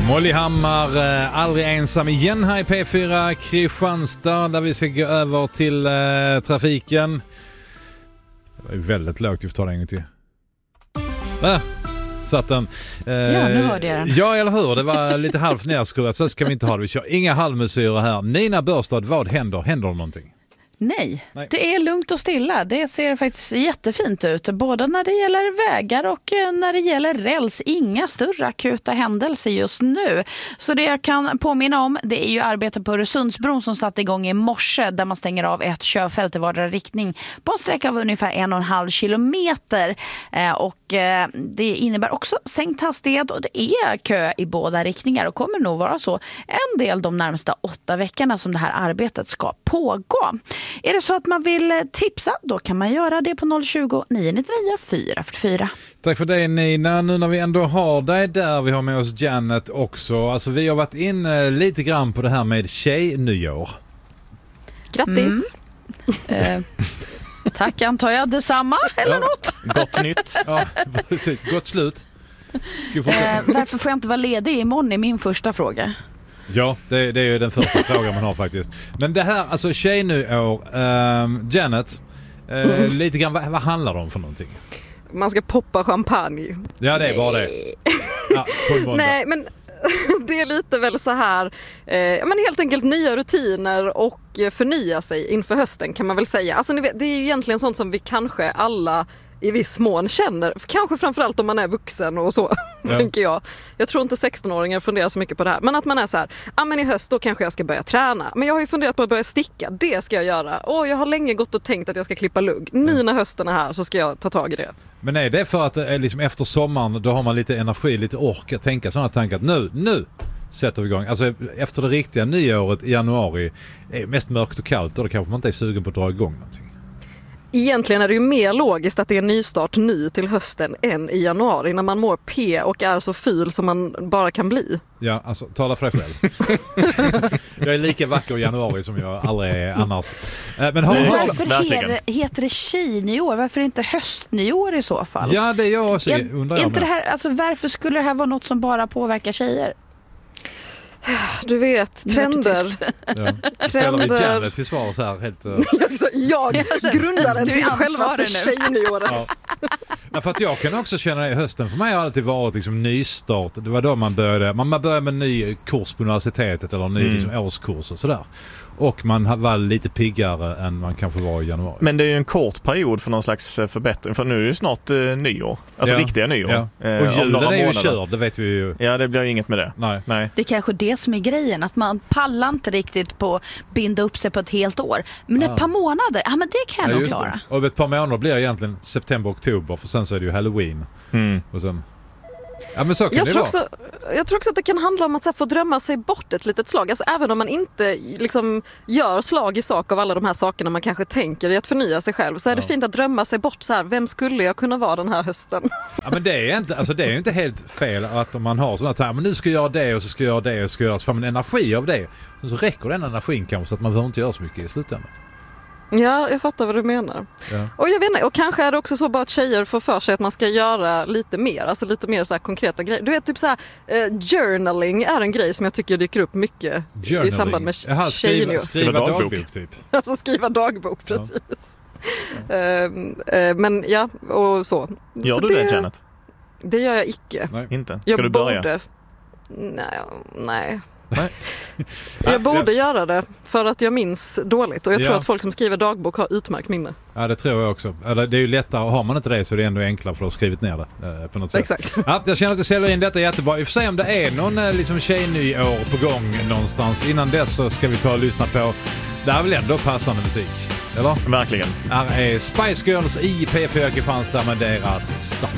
Molly Hammar, aldrig ensam igen här i P4 Kristianstad, där vi ska gå över till trafiken. Det var ju väldigt lågt, vi får ta det en gång till. Satt den. Ja, nu hörde jag den. Ja, eller hur? Det var lite halvt nerskruvat, så ska vi inte ha det. Vi kör inga halvmesyrer här. Nina Börstad, vad händer? Händer det någonting? Nej, det är lugnt och stilla. Det ser faktiskt jättefint ut. Både när det gäller vägar och när det gäller räls. Inga större akuta händelser just nu. Så det jag kan påminna om, det är ju arbete på Öresundsbron som satt igång i morse, där man stänger av ett körfält i vardera riktning på en sträcka av ungefär 1,5 kilometer. Och det innebär också sänkt hastighet, och det är kö i båda riktningar och kommer nog vara så en del de närmaste 8 veckorna som det här arbetet ska pågå. Är det så att man vill tipsa, då kan man göra det på 020-999 444. Tack för det, Nina. Nu när vi ändå har dig där, vi har med oss Janet också. Alltså vi har varit in lite grann på det här med tjejnyår. Grattis! Tack, antar jag. Detsamma eller något? Gott nytt. Ja, precis. Gott slut. Varför får jag inte vara ledig imorgon är min första fråga. Ja, det är ju den första frågan man har faktiskt. Men det här, alltså tjejnyår, Janet, lite grann, vad handlar det om för någonting? Man ska poppa champagne. Ja, det är bara det. Ja, nej, men det är lite väl så här, men helt enkelt nya rutiner och förnya sig inför hösten, kan man väl säga. Alltså ni vet, det är ju egentligen sånt som vi kanske alla i viss mån känner, kanske framförallt om man är vuxen och så, tänker jag. Jag tror inte 16-åringar funderar så mycket på det här, men att man är så här, men i höst då kanske jag ska börja träna. Men jag har ju funderat på att börja sticka, det ska jag göra. Jag har länge gått och tänkt att jag ska klippa lugg. Nu när hösten är här så ska jag ta tag i det. Men är det för att det är liksom efter sommaren, då har man lite energi, lite ork att tänka sådana tankar att nu sätter vi igång. Alltså efter det riktiga nyåret i januari är mest mörkt och kallt, och då kanske man inte är sugen på att dra igång någonting. Egentligen är det ju mer logiskt att det är nystart ny till hösten än i januari, när man mår p och är så ful som man bara kan bli. Ja, alltså tala för dig själv. Jag är lika vacker i januari som jag aldrig är annars. Men varför heter det tjejnyår? Varför inte höstnyår i så fall? Ja, det är jag också. Undrar inte det här, alltså, varför skulle det här vara något som bara påverkar tjejer? Du vet, trender. Ja. Ställer vi Janet till svar så här helt... Jag grundaren till självaste tjejnyåret. Ja, för att jag kan också känna det i hösten. För mig har alltid varit liksom nystart. Det var då man började med en ny kurs på universitetet eller en ny liksom, årskurs och sådär. Och man var lite piggare än man kanske var i januari. Men det är ju en kort period för någon slags förbättring. För nu är det ju snart nyår. Alltså riktiga nyår. Ja. Och julen är ju körd, det vet vi ju. Ja, det blir inget med det. Nej. Det är kanske det som är grejen. Att man pallar inte riktigt på att binda upp sig på ett helt år. Men ett par månader, men det kan jag nog klara. Och ett par månader blir egentligen september, oktober. För sen så är det ju Halloween. Och sen... Ja, men så kan jag tror också att det kan handla om att så här, få drömma sig bort ett litet slag. Alltså, även om man inte liksom, gör slag i sak av alla de här sakerna man kanske tänker i att förnya sig själv, så är det fint att drömma sig bort så här, vem skulle jag kunna vara den här hösten? Ja, men det är ju inte helt fel att om man har sådana här, men nu ska jag göra det och så ska jag göra det och så ska jag göra, så får man energi av det. Så räcker den energin kanske så att man behöver inte göra så mycket i slutändan. Ja, jag fattar vad du menar. Ja. Och jag vet inte, och kanske är det också så bara att tjejer får för sig att man ska göra lite mer, alltså lite mer så här konkreta grejer. Du vet, typ så här, journaling är en grej som jag tycker dyker upp mycket i samband med tjejnyår. Skriva dagbok typ. Alltså skriva dagbok, precis. Men ja, och så. Gör så du det, Janet? Det gör jag icke. Nej. Inte? Ska du börja? Nej. Jag borde göra det för att jag minns dåligt, och jag tror att folk som skriver dagbok har utmärkt minne. Ja, det tror jag också. Eller, det är ju lättare, har man inte det så är det ändå enklare för att ha skrivit ner det på något sätt. Exakt. Ja, jag känner att jag säljer in detta jättebra. Vi får se om det är någon liksom tjejnyår på gång någonstans. Innan dess så ska vi ta och lyssna på, det är väl ändå passande musik, eller? Verkligen. Här är Spice Girls i P4 Kristianstad med deras Stop.